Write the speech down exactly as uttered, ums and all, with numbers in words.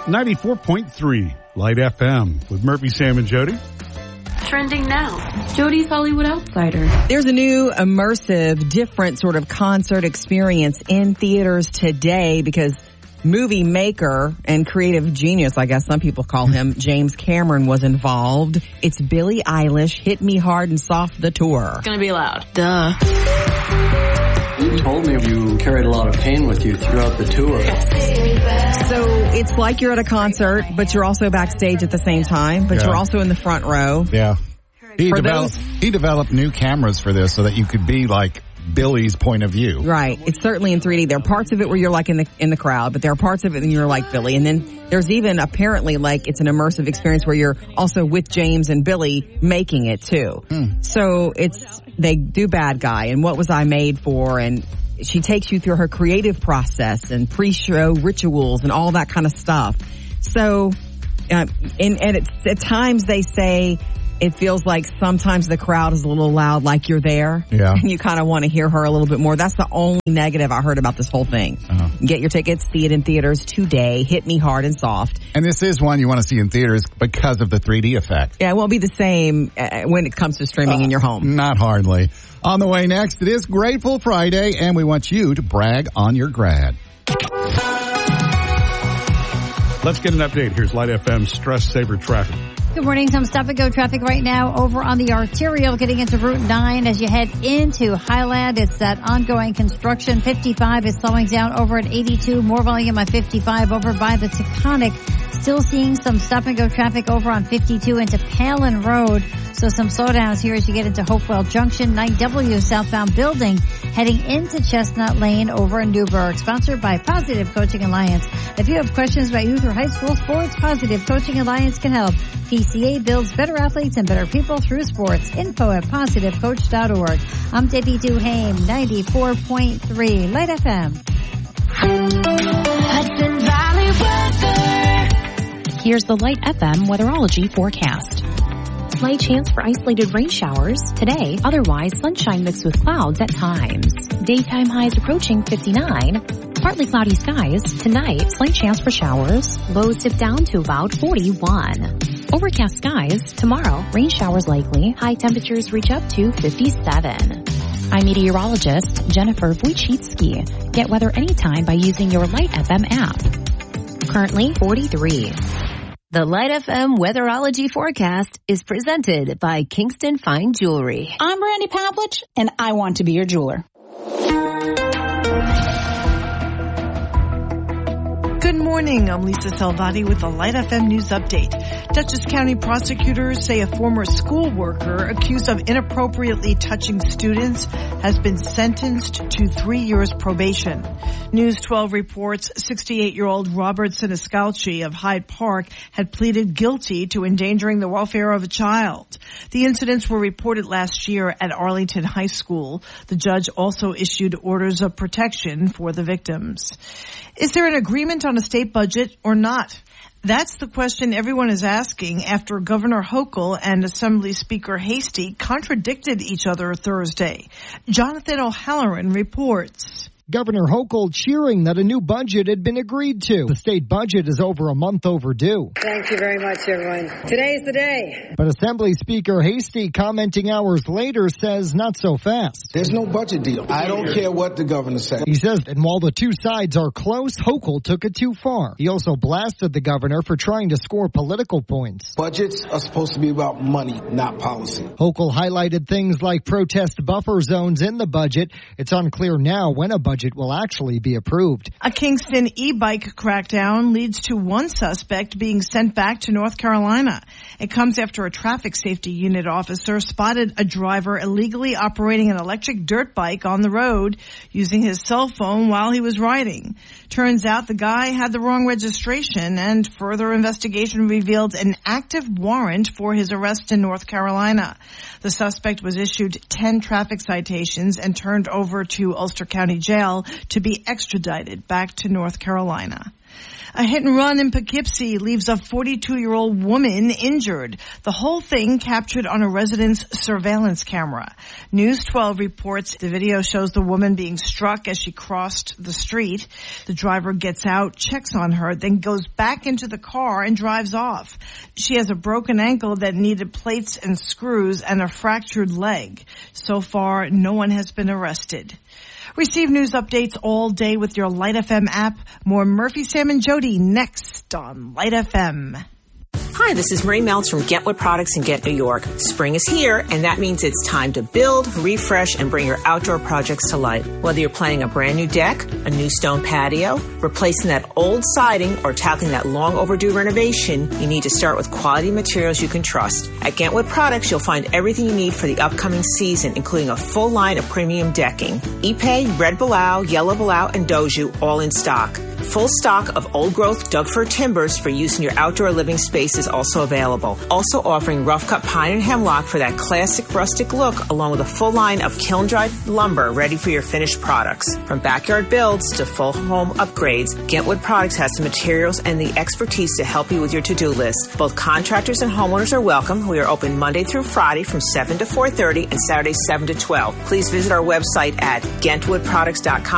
ninety-four point three Light F M with Murphy, Sam, and Jody. Trending now, Jody's Hollywood Outsider. There's a new immersive, different sort of concert experience in theaters today because movie maker and creative genius, I guess some people call him, James Cameron was involved. It's Billie Eilish, Hit Me Hard and Soft, the tour. It's gonna be loud. Duh. You told me you carried a lot of pain with you throughout the tour. So it's like you're at a concert, but you're also backstage at the same time, but Yeah. you're also in the front row. Yeah. He For developed, those- he developed new cameras for this so that you could be like Billy's point of view. Right. It's certainly in three D. There are parts of it where you're like in the in the crowd, but there are parts of it and you're like Billy. And then there's even apparently like it's an immersive experience where you're also with James and Billy making it too. Hmm. So it's, they do Bad Guy and What Was I Made For, and she takes you through her creative process and pre-show rituals and all that kind of stuff. So, uh, and, and it's, at times they say it feels like sometimes the crowd is a little loud, like you're there. Yeah. And you kind of want to hear her a little bit more. That's the only negative I heard about this whole thing. Uh-huh. Get your tickets, see it in theaters today. Hit Me Hard and Soft. And this is one you want to see in theaters because of the three D effect. Yeah, it won't be the same uh, when it comes to streaming uh, in your home. Not hardly. On the way next, it is Grateful Friday, and we want you to brag on your grad. Let's get an update. Here's Light F M's Stress Saver Traffic. Good morning. Some stop and go traffic right now over on the arterial getting into Route nine as you head into Highland. It's that ongoing construction. fifty-five is slowing down over at eighty-two. More volume on fifty-five over by the Taconic. Still seeing some stop and go traffic over on fifty-two into Palin Road. So some slowdowns here as you get into Hopewell Junction. nine W southbound building heading into Chestnut Lane over in Newburgh. Sponsored by Positive Coaching Alliance. If you have questions about youth or high school sports, Positive Coaching Alliance can help. P C A builds better athletes and better people through sports. Info at positive coach dot org. I'm Debbie Duhame, ninety-four point three Light F M. Hudson Valley weather. Here's the Light F M weatherology forecast. Slight chance for isolated rain showers today. Otherwise, sunshine mixed with clouds at times. Daytime highs approaching fifty-nine. Partly cloudy skies. Tonight, slight chance for showers. Lows dip down to about forty-one. Overcast skies. Tomorrow, rain showers likely. High temperatures reach up to fifty-seven. I'm meteorologist Jennifer Wojcicki. Get weather anytime by using your Light F M app. Currently forty-three. The Light F M weatherology forecast is presented by Kingston Fine Jewelry. I'm Randy Pavlich, and I want to be your jeweler. Good morning. I'm Lisa Salvati with the Light F M News Update. Dutchess County prosecutors say a former school worker accused of inappropriately touching students has been sentenced to three years probation. News twelve reports sixty-eight-year-old Robert Siniscalchi of Hyde Park had pleaded guilty to endangering the welfare of a child. The incidents were reported last year at Arlington High School. The judge also issued orders of protection for the victims. Is there an agreement on a state budget or not? That's the question everyone is asking after Governor Hochul and Assembly Speaker Hastie contradicted each other Thursday. Jonathan O'Halloran reports. Governor Hochul cheering that a new budget had been agreed to. The state budget is over a month overdue. Thank you very much, everyone. Today's the day. But Assembly Speaker Hastie, commenting hours later, says not so fast. There's no budget deal. I don't care what the governor said. He says, and while the two sides are close, Hochul took it too far. He also blasted the governor for trying to score political points. Budgets are supposed to be about money, not policy. Hochul highlighted things like protest buffer zones in the budget. It's unclear now when a budget will actually be approved. A Kingston e-bike crackdown leads to one suspect being sent back to North Carolina. It comes after a traffic safety unit officer spotted a driver illegally operating an electric dirt bike on the road using his cell phone while he was riding. Turns out the guy had the wrong registration, and further investigation revealed an active warrant for his arrest in North Carolina. The suspect was issued ten traffic citations and turned over to Ulster County Jail to be extradited back to North Carolina. A hit and run in Poughkeepsie leaves a forty-two-year-old woman injured. The whole thing captured on a resident's surveillance camera. News twelve reports the video shows the woman being struck as she crossed the street. The driver gets out, checks on her, then goes back into the car and drives off. She has a broken ankle that needed plates and screws and a fractured leg. So far, no one has been arrested. Receive news updates all day with your Light F M app. More Murphy, Sam, and Jody next on Light F M. Hi, this is Marie Meltz from Get Wood Products in Get New York. Spring is here, and that means it's time to build, refresh, and bring your outdoor projects to life. Whether you're planning a brand new deck, a new stone patio, replacing that old siding, or tackling that long overdue renovation, you need to start with quality materials you can trust. At Get Wood Products, you'll find everything you need for the upcoming season, including a full line of premium decking. Ipe, Red Balau, Yellow Balau, and Doju, all in stock. Full stock of old-growth Doug fir timbers for use in your outdoor living space is also available. Also offering rough-cut pine and hemlock for that classic rustic look, along with a full line of kiln-dried lumber ready for your finished products. From backyard builds to full home upgrades, Get Wood Products has the materials and the expertise to help you with your to-do list. Both contractors and homeowners are welcome. We are open Monday through Friday from seven to four thirty and Saturday seven to twelve. Please visit our website at gent wood products dot com.